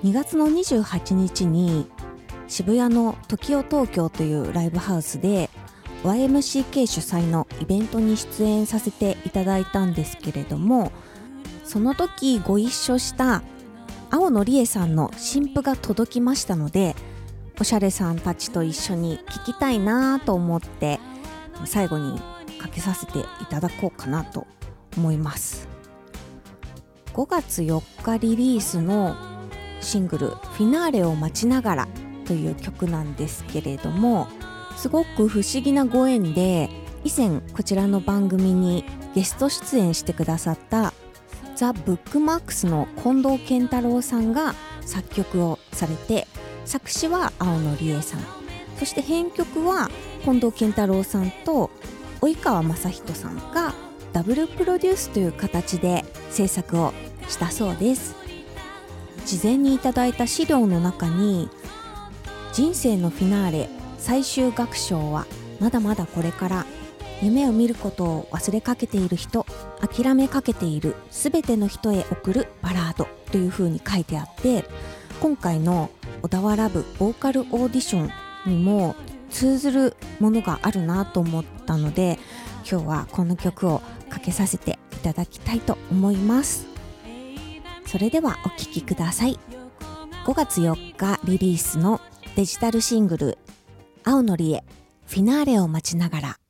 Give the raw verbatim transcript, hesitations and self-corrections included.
にがつのにじゅうはちにちに渋谷のトキオ東京というライブハウスで ワイエムシーケー 主催のイベントに出演させていただいたんですけれども、その時ご一緒した青野理恵さんの新譜が届きましたので、おしゃれさんたちと一緒に聴きたいなと思って最後にかけさせていただこうかなと思います。ごがつよっかリリースのシングルフィナーレを待ちながらという曲なんですけれども、すごく不思議なご縁で以前こちらの番組にゲスト出演してくださったザ・ブックマークスの近藤健太郎さんが作曲をされて、作詞は青野理恵さん、そして編曲は近藤健太郎さんと及川雅人さんがダブルプロデュースという形で制作をしたそうです。事前にいただいた資料の中に、人生のフィナーレ最終楽章はまだまだこれから、夢を見ることを忘れかけている人、諦めかけているすべての人へ送るバラードというふうに書いてあって、今回の小田原部ボーカルオーディションにも通ずるものがあるなと思ったので、今日はこの曲をかけさせていただきたいと思います。それではお聴きください。ごがつよっかリリースのデジタルシングル青野理恵フィナーレを待ちながら。